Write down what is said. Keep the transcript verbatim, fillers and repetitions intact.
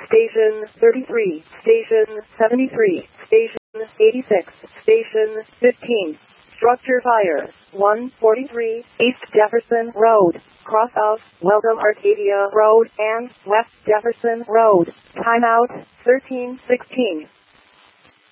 Station thirty-three, Station seventy-three, Station eighty-six, Station fifteen. Structure fire, one forty-three, East Jefferson Road, cross out, Welcome Arcadia Road and West Jefferson Road. Timeout, thirteen sixteen.